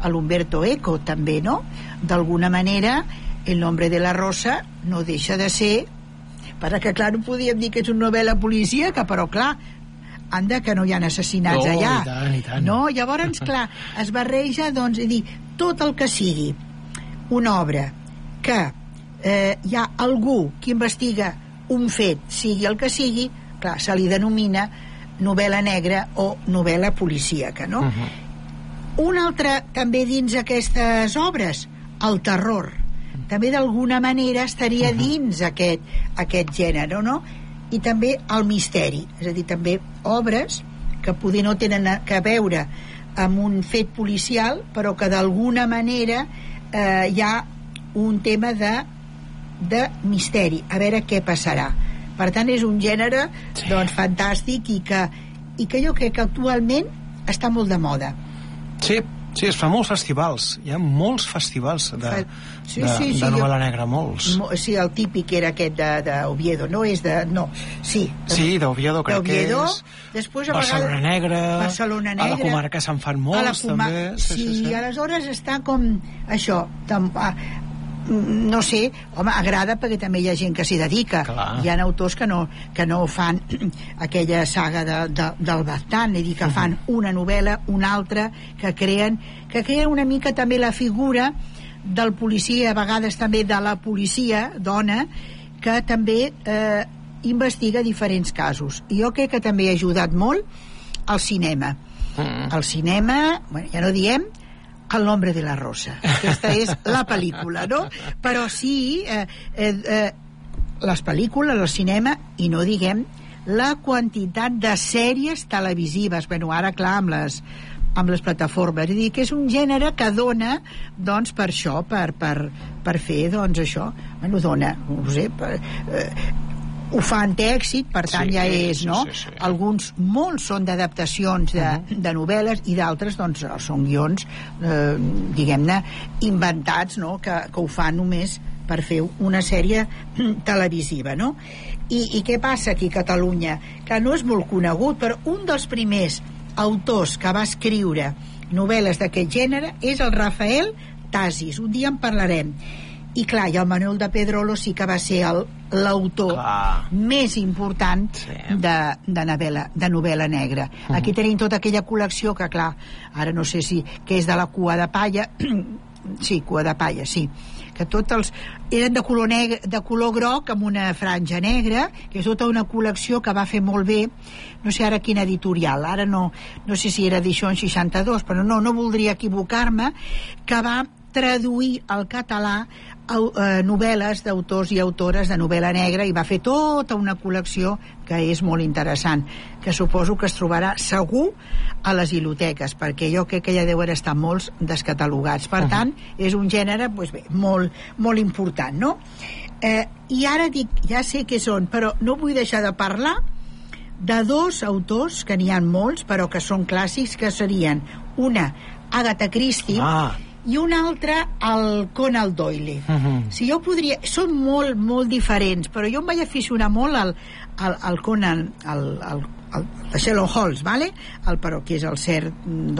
a l'Umberto Eco també, no? D'alguna manera El nombre de la rosa no deixa de ser, perquè clar, no podíem dir que és una novel·la policíaca, però clar, anda que no hi ha assassinats allà. I tant. No, llavors, clar, es barreja, doncs, és dir, tot el que sigui una obra que hi ha algú que investiga un fet, sigui el que sigui, clar, se li denomina novel·la negra o novel·la policíaca, no? Un altre, també dins aquestes obres, el terror. També d'alguna manera estaria dins aquest gènere, no? I també el misteri, és a dir, també obres que poder no tenen a veure amb un fet policial, però que d'alguna manera hi ha un tema de misteri, a veure què passarà. Per tant, és un gènere doncs, fantàstic i que jo crec que actualment està molt de moda. Sí, es fa molts festivals. Hi ha molts festivals de novel·la negra, molts. Sí, el típic era aquest d'Oviedo, no és de... No, sí. Sí, d'Oviedo crec que és. Després, Barcelona Negra. A la comarca se'n fan molts, també. Sí, aleshores està com això, no sé, home, agrada perquè també hi ha gent que s'hi dedica. Clar. Hi ha autors que no fan aquella saga del Baztán, és a dir, que fan una novel·la, una altra, que creen una mica també la figura del policia, a vegades també de la policia dona, que també investiga diferents casos. I jo crec que també ha ajudat molt al cinema. El cinema, bueno, ja no diem El nombre de la rosa. Aquesta és la pel·lícula, no? Però sí, les pel·lícules, el cinema, i no diguem la quantitat de sèries televisives. Bueno, ara, clar, amb les plataformes. És a dir, que és un gènere que dona, doncs, per això, per fer, doncs, això. Bueno, dona, no sé, ho fa en té èxit, per tant ja és, no? Sí. Alguns, molts són d'adaptacions de novel·les i d'altres, doncs, són guions, diguem-ne, inventats, no? Que ho fan només per fer una sèrie televisiva, no? I què passa aquí a Catalunya? Que no és molt conegut, però un dels primers autors que va escriure novel·les d'aquest gènere és el Rafael Tasis. Un dia en parlarem. I clar, i el Manuel de Pedrolo sí que va ser l'autor més important de novel·la negra. Aquí tenim tota aquella col·lecció que, clar, ara no sé si que és de la Cua de Palla, sí, Cua de Palla, sí, que tots els eren de color groc amb una franja negra, que és tota una col·lecció que va fer molt bé, no sé ara quina editorial, ara no sé si era Edicions 62, però no voldria equivocar-me, que va traduir al català novel·les d'autors i autores de novel·la negra i va fer tota una col·lecció que és molt interessant, que suposo que es trobarà segur a les biblioteques, perquè jo crec que ja deuen estar molts descatalogats. Per tant, és un gènere doncs bé, molt, molt important, no? I ara dic, ja sé què són, però no vull deixar de parlar de dos autors, que n'hi ha molts, però que són clàssics, que serien una, Agatha Christie, i un altre, el Conan Doyle. Si jo podria... Són molt, molt diferents, però jo em vaig aficionar molt al Conan, al Sherlock Holmes, ¿vale? Però que és el ser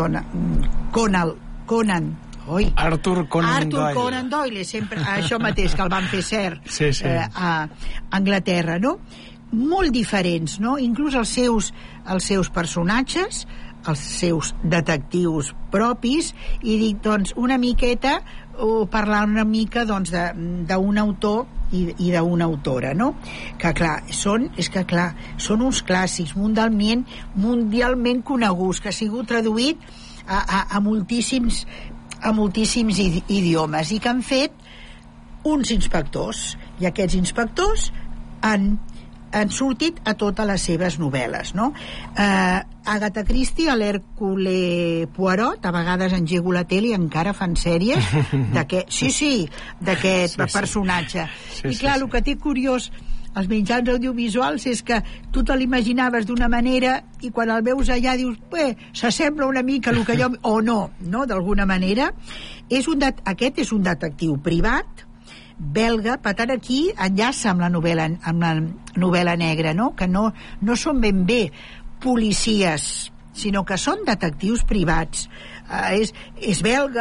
Conan Arthur Conan Doyle, sempre això mateix, que el van fer ser a Anglaterra, no? Molt diferents, no? Inclús els seus personatges, els seus detectius propis, i dic, doncs, una miqueta, o parlar una mica, doncs, d'un autor i d'una autora, no? Que, clar, són uns clàssics mundialment coneguts, que ha sigut traduït a moltíssims idiomes, i que han fet uns inspectors, i aquests inspectors han sortit a totes les seves novel·les, no? Agatha Christie, a l'Hercule Poirot, a vegades engego la tele i encara fan sèries d'aquest personatge. I clar, el que té curiós els mitjans audiovisuals és que tu te l'imaginaves d'una manera i quan el veus allà dius, s'assembla una mica el que jo... o no, d'alguna manera. Aquest és un detectiu privat belga, per tant aquí enllaça amb la novel·la negra, no? Que no són ben bé policies, sinó que són detectius privats. És belga,